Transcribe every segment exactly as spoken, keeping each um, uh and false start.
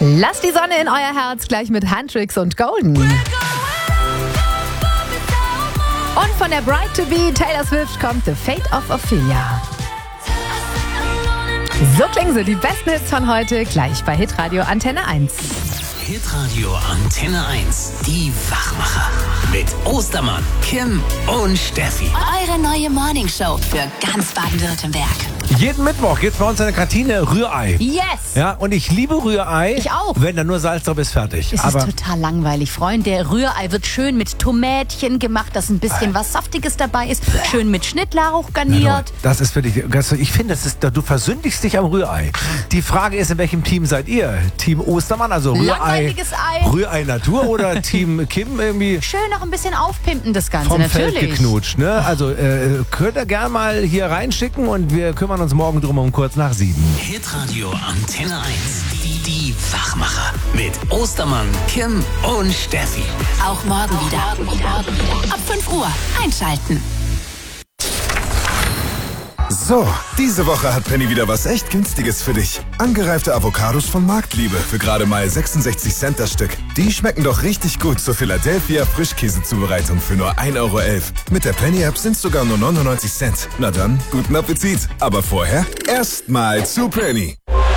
Lasst die Sonne in euer Herz gleich mit Handtricks und Golden. Und von der Bride to Be Taylor Swift kommt The Fate of Ophelia. So klingen sie, die besten Hits von heute, gleich bei Hitradio Antenne eins. Hitradio Antenne eins, die Wachmacher. Mit Ostermann, Kim und Steffi. Eure neue Morningshow für ganz Baden-Württemberg. Jeden Mittwoch gibt's bei uns in der Kantine Rührei. Yes! Ja, und ich liebe Rührei. Ich auch. Wenn da nur Salz drauf ist, fertig. Es Aber ist total langweilig, Freunde. Der Rührei wird schön mit Tomätchen gemacht, dass ein bisschen was Saftiges dabei ist. Schön mit Schnittlauch garniert. das ist für dich, ich finde, das ist, du versündigst dich am Rührei. Die Frage ist, in welchem Team seid ihr? Team Ostermann, also Rührei, Langweiliges Ei. Rührei Natur oder Team Kim irgendwie Schön noch ein bisschen aufpimpen, das Ganze, vom natürlich. Feld geknutscht, ne? Also äh, könnt ihr gerne mal hier reinschicken und wir kümmern uns morgen drum um kurz nach sieben. Hitradio Antenne eins, die, die Wachmacher. Mit Ostermann, Kim und Steffi. Auch morgen wieder. Ab fünf Uhr einschalten. So, diese Woche hat Penny wieder was echt Günstiges für dich. Angereifte Avocados von Marktliebe für gerade mal sechsundsechzig Cent das Stück. Die schmecken doch richtig gut zur Philadelphia Frischkäsezubereitung für nur ein Euro elf. Mit der Penny-App sind sogar nur neunundneunzig Cent. Na dann, guten Appetit. Aber vorher erstmal zu Penny.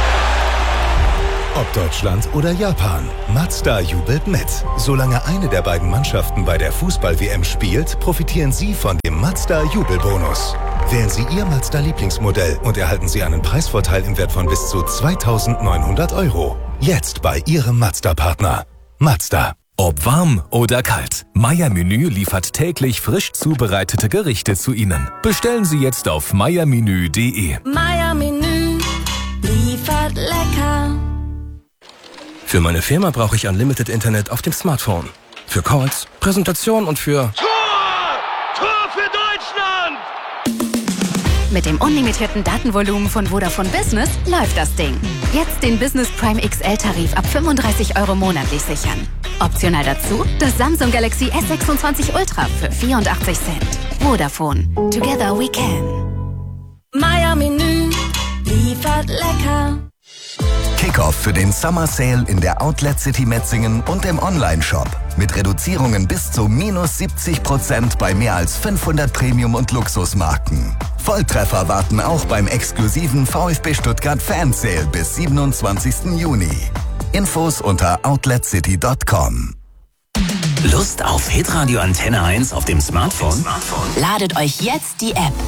Ob Deutschland oder Japan, Mazda jubelt mit. Solange eine der beiden Mannschaften bei der Fußball-W M spielt, profitieren Sie von dem Mazda Jubelbonus. Wählen Sie Ihr Mazda-Lieblingsmodell und erhalten Sie einen Preisvorteil im Wert von bis zu zweitausendneunhundert Euro. Jetzt bei Ihrem Mazda-Partner. Mazda. Ob warm oder kalt, Meier Menü liefert täglich frisch zubereitete Gerichte zu Ihnen. Bestellen Sie jetzt auf meiermenü punkt de. Meier Menü liefert lecker. Für meine Firma brauche ich Unlimited Internet auf dem Smartphone. Für Calls, Präsentation und für... Tor! Tor für Deutschland! Mit dem unlimitierten Datenvolumen von Vodafone Business läuft das Ding. Jetzt den Business Prime X L-Tarif ab fünfunddreißig Euro monatlich sichern. Optional dazu das Samsung Galaxy S sechsundzwanzig Ultra für vierundachtzig Cent. Vodafone. Together we can. Meier Menü liefert lecker. Kickoff für den Summer Sale in der Outlet City Metzingen und im Online-Shop. Mit Reduzierungen bis zu minus siebzig Prozent bei mehr als fünfhundert Premium- und Luxusmarken. Volltreffer warten auch beim exklusiven VfB Stuttgart Fan Sale bis siebenundzwanzigsten Juni. Infos unter outlet city punkt com. Lust auf Hitradio Antenne eins auf dem Smartphone? Ladet euch jetzt die App.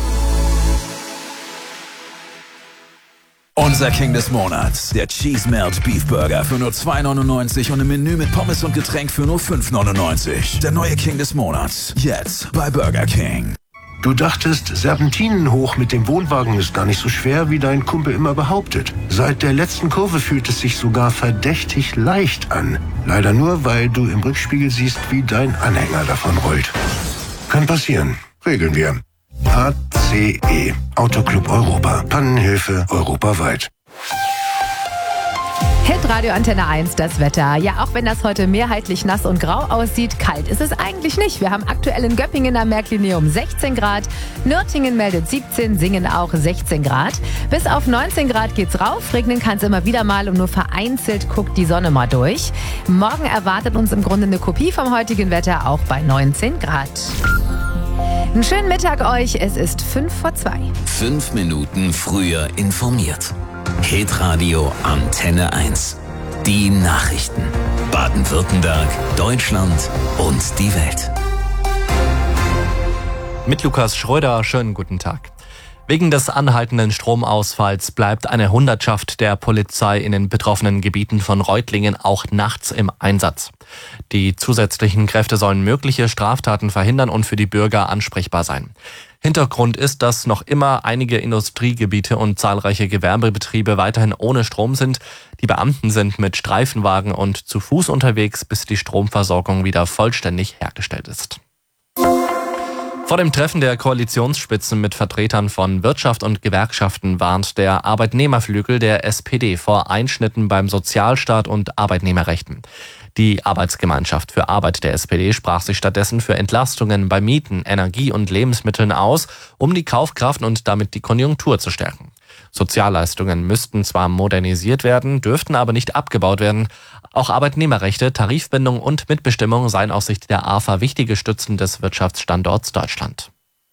Unser King des Monats, der Cheese Melt Beef Burger für nur zwei neunundneunzig und ein Menü mit Pommes und Getränk für nur fünf neunundneunzig. Der neue King des Monats, jetzt bei Burger King. Du dachtest, Serpentinen hoch mit dem Wohnwagen ist gar nicht so schwer, wie dein Kumpel immer behauptet. Seit der letzten Kurve fühlt es sich sogar verdächtig leicht an. Leider nur, weil du im Rückspiegel siehst, wie dein Anhänger davon rollt. Kann passieren. Regeln wir. A C E, Autoclub Europa. Pannenhilfe europaweit. Hitradio Antenne eins, das Wetter. Ja, auch wenn das heute mehrheitlich nass und grau aussieht, kalt ist es eigentlich nicht. Wir haben aktuell in Göppingen am Märklinium sechzehn Grad, Nürtingen meldet siebzehn, Singen auch sechzehn Grad. Bis auf neunzehn Grad geht's rauf, regnen kann es immer wieder mal und nur vereinzelt guckt die Sonne mal durch. Morgen erwartet uns im Grunde eine Kopie vom heutigen Wetter, auch bei neunzehn Grad. Einen schönen Mittag euch, es ist fünf vor zwei. Fünf Minuten früher informiert. Hitradio Antenne eins. Die Nachrichten. Baden-Württemberg, Deutschland und die Welt. Mit Lukas Schröder, schönen guten Tag. Wegen des anhaltenden Stromausfalls bleibt eine Hundertschaft der Polizei in den betroffenen Gebieten von Reutlingen auch nachts im Einsatz. Die zusätzlichen Kräfte sollen mögliche Straftaten verhindern und für die Bürger ansprechbar sein. Hintergrund ist, dass noch immer einige Industriegebiete und zahlreiche Gewerbebetriebe weiterhin ohne Strom sind. Die Beamten sind mit Streifenwagen und zu Fuß unterwegs, bis die Stromversorgung wieder vollständig hergestellt ist. Vor dem Treffen der Koalitionsspitzen mit Vertretern von Wirtschaft und Gewerkschaften warnt der Arbeitnehmerflügel der S P D vor Einschnitten beim Sozialstaat und Arbeitnehmerrechten. Die Arbeitsgemeinschaft für Arbeit der S P D sprach sich stattdessen für Entlastungen bei Mieten, Energie und Lebensmitteln aus, um die Kaufkraft und damit die Konjunktur zu stärken. Sozialleistungen müssten zwar modernisiert werden, dürften aber nicht abgebaut werden. Auch Arbeitnehmerrechte, Tarifbindung und Mitbestimmung seien aus Sicht der A F A wichtige Stützen des Wirtschaftsstandorts Deutschland.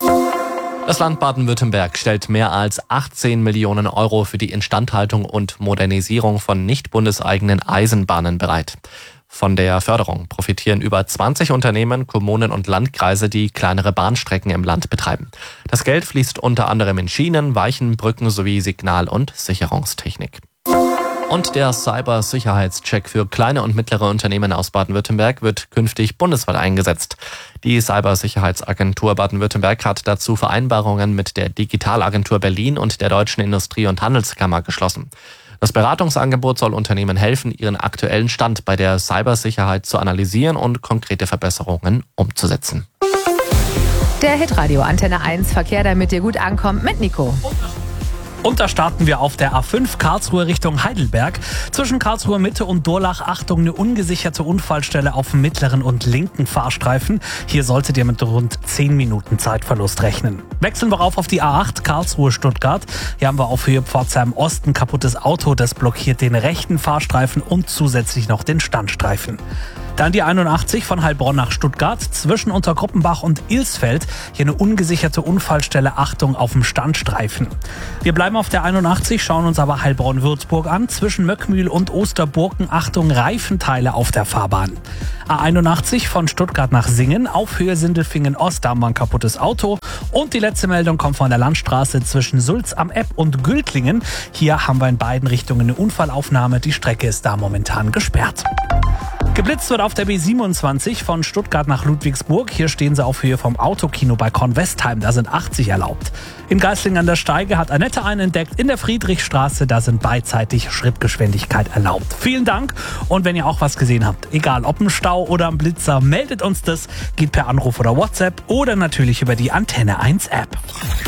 Das Land Baden-Württemberg stellt mehr als achtzehn Millionen Euro für die Instandhaltung und Modernisierung von nicht bundeseigenen Eisenbahnen bereit. Von der Förderung profitieren über zwanzig Unternehmen, Kommunen und Landkreise, die kleinere Bahnstrecken im Land betreiben. Das Geld fließt unter anderem in Schienen, Weichen, Brücken sowie Signal- und Sicherungstechnik. Und der Cybersicherheitscheck für kleine und mittlere Unternehmen aus Baden-Württemberg wird künftig bundesweit eingesetzt. Die Cybersicherheitsagentur Baden-Württemberg hat dazu Vereinbarungen mit der Digitalagentur Berlin und der Deutschen Industrie- und Handelskammer geschlossen. Das Beratungsangebot soll Unternehmen helfen, ihren aktuellen Stand bei der Cybersicherheit zu analysieren und konkrete Verbesserungen umzusetzen. Der Hitradio Antenne eins Verkehr, damit ihr gut ankommt, mit Nico. Und da starten wir auf der A fünf Karlsruhe Richtung Heidelberg. Zwischen Karlsruhe Mitte und Durlach, Achtung, eine ungesicherte Unfallstelle auf dem mittleren und linken Fahrstreifen. Hier solltet ihr mit rund zehn Minuten Zeitverlust rechnen. Wechseln wir rauf auf die A acht Karlsruhe Stuttgart. Hier haben wir auf Höhe Pforzheim Osten kaputtes Auto. Das blockiert den rechten Fahrstreifen und zusätzlich noch den Standstreifen. Dann die einundachtzig von Heilbronn nach Stuttgart, zwischen Untergruppenbach und Ilsfeld. Hier eine ungesicherte Unfallstelle, Achtung auf dem Standstreifen. Wir bleiben auf der einundachtzig, schauen uns aber Heilbronn-Würzburg an. Zwischen Möckmühl und Osterburken, Achtung, Reifenteile auf der Fahrbahn. A einundachtzig von Stuttgart nach Singen, auf Höhe Sindelfingen-Ost, da haben wir ein kaputtes Auto. Und die letzte Meldung kommt von der Landstraße zwischen Sulz am Epp und Gültlingen. Hier haben wir in beiden Richtungen eine Unfallaufnahme. Die Strecke ist da momentan gesperrt. Geblitzt wird auf der B siebenundzwanzig von Stuttgart nach Ludwigsburg. Hier stehen sie auf Höhe vom Autokino bei Kornwestheim. Da sind achtzig erlaubt. In Geislingen an der Steige hat Annette einen entdeckt. In der Friedrichstraße, da sind beidseitig Schrittgeschwindigkeit erlaubt. Vielen Dank. Und wenn ihr auch was gesehen habt, egal ob im Stau oder am Blitzer, meldet uns das. Geht per Anruf oder WhatsApp oder natürlich über die Antenne eins App.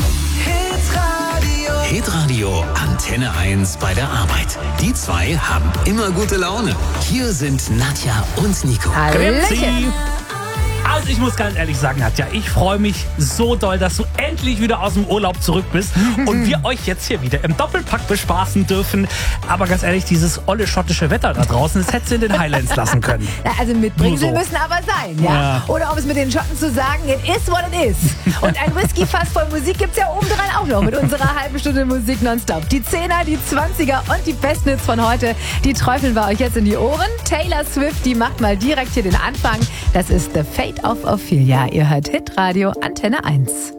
Hitradio Antenne eins bei der Arbeit. Die zwei haben immer gute Laune. Hier sind Nadja und Nico. Grüezi. Also ich muss ganz ehrlich sagen, Nadja, ich freue mich so doll, dass du endlich wieder aus dem Urlaub zurück bist und wir euch jetzt hier wieder im Doppelpack bespaßen dürfen. Aber ganz ehrlich, dieses olle schottische Wetter da draußen, das hättest du in den Highlands lassen können. Also Mitbringsel Nur so. müssen aber sein, ja? Ja. Oder um es mit den Schotten zu sagen, it is what it is. Und ein Whisky-Fass voll Musik gibt's ja obendrein auch noch mit unserer halben Stunde Musik nonstop. Die Zehner, die Zwanziger und die besten Hits von heute, die träufeln wir euch jetzt in die Ohren. Taylor Swift, die macht mal direkt hier den Anfang. Das ist The Fate of Ophelia. Ihr hört Hitradio Antenne eins.